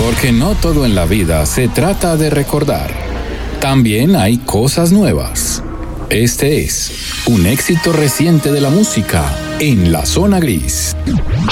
Porque no todo en la vida se trata de recordar. También hay cosas nuevas. Este es un éxito reciente de la música en la zona gris.